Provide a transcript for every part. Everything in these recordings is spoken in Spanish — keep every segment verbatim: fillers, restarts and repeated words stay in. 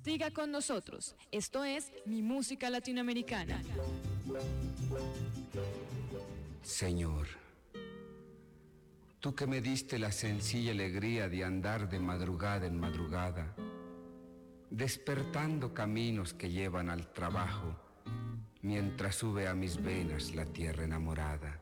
Siga con nosotros. Esto es Mi Música Latinoamericana. Señor, tú que me diste la sencilla alegría de andar de madrugada en madrugada, despertando caminos que llevan al trabajo, mientras sube a mis venas la tierra enamorada.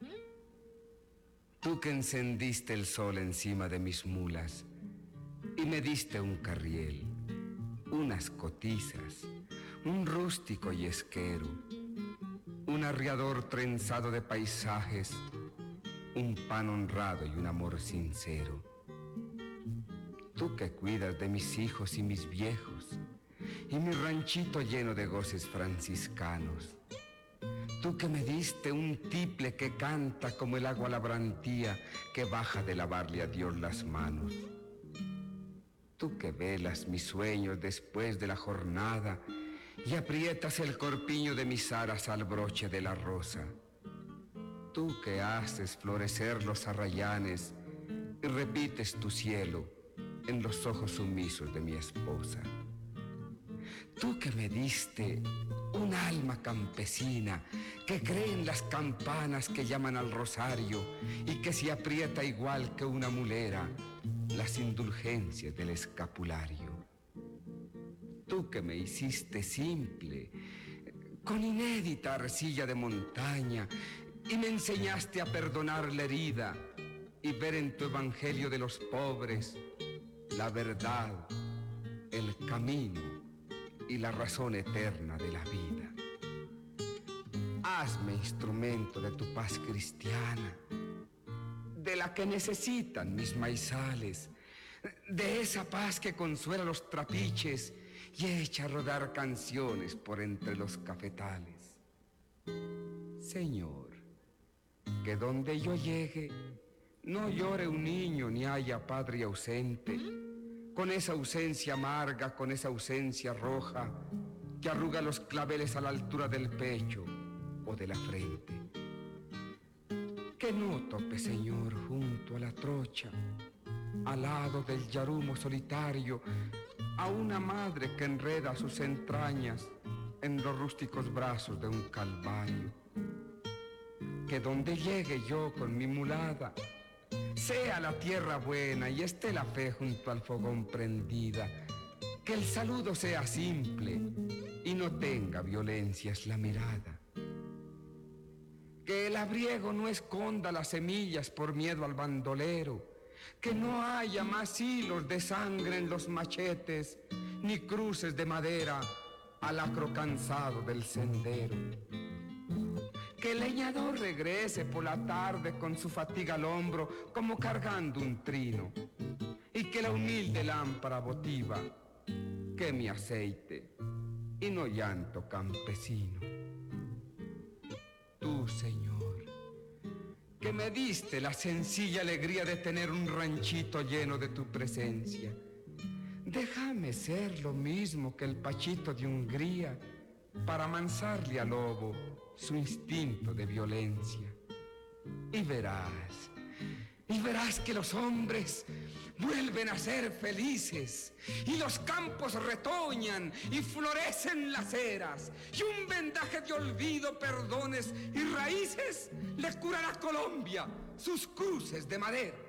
Tú que encendiste el sol encima de mis mulas y me diste un carriel, unas cotizas, un rústico yesquero, un arriador trenzado de paisajes, un pan honrado y un amor sincero. Tú que cuidas de mis hijos y mis viejos y mi ranchito lleno de goces franciscanos. Tú que me diste un tiple que canta como el agua labrantía que baja de lavarle a Dios las manos. Tú que velas mis sueños después de la jornada y aprietas el corpiño de mis aras al broche de la rosa. Tú que haces florecer los arrayanes y repites tu cielo en los ojos sumisos de mi esposa. Tú que me diste un alma campesina que cree en las campanas que llaman al rosario y que se aprieta igual que una mulera las indulgencias del escapulario. Tú que me hiciste simple, con inédita arcilla de montaña, y me enseñaste a perdonar la herida y ver en tu evangelio de los pobres la verdad, el camino y la razón eterna de la vida. Hazme instrumento de tu paz cristiana, de la que necesitan mis maizales, de esa paz que consuela los trapiches y echa a rodar canciones por entre los cafetales. Señor, que donde yo llegue no llore un niño ni haya padre ausente, con esa ausencia amarga, con esa ausencia roja que arruga los claveles a la altura del pecho o de la frente. Que no tope, Señor, junto a la trocha, al lado del yarumo solitario, a una madre que enreda sus entrañas en los rústicos brazos de un calvario. Que donde llegue yo con mi mulada, sea la tierra buena y esté la fe junto al fogón prendida. Que el saludo sea simple y no tenga violencias la mirada. Que el abriego no esconda las semillas por miedo al bandolero. Que no haya más hilos de sangre en los machetes, ni cruces de madera al acro cansado del sendero. Que el leñador regrese por la tarde con su fatiga al hombro como cargando un trino, y que la humilde lámpara votiva queme aceite y no llanto campesino. Tú, Señor, que me diste la sencilla alegría de tener un ranchito lleno de tu presencia, déjame ser lo mismo que el Pachito de Hungría para amansarle al lobo su instinto de violencia. Y verás, y verás que los hombres vuelven a ser felices, y los campos retoñan y florecen las eras, y un vendaje de olvido, perdones y raíces le curará a Colombia sus cruces de madera.